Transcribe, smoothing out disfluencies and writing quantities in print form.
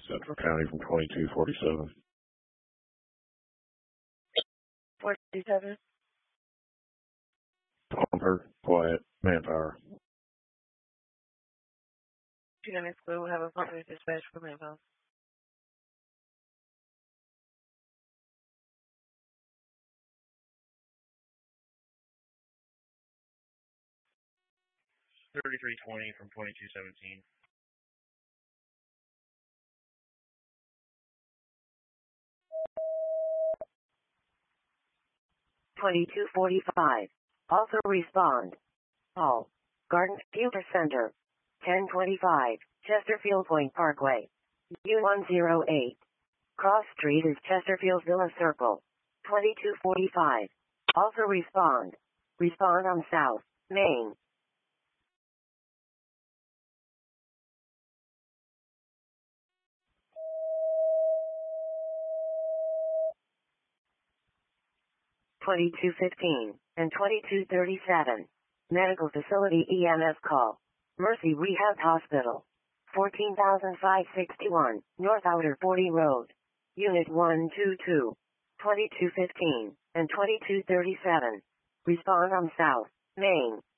Central County from 2247. 47. Palmer, quiet, manpower. 2 minutes ago, we'll have a partner dispatch for manpower. $3320 from 2217. 2245. Also respond. Call. Garden Computer Center. 1025. Chesterfield Point Parkway. U108. Cross Street is Chesterfield Villa Circle. 2245. Also respond. Respond on South Main. (2215) and 2237. Medical Facility EMS call. Mercy Rehab Hospital. 14,561 North Outer 40 Road. Unit 122. 2215 and 2237. Respond on South Main.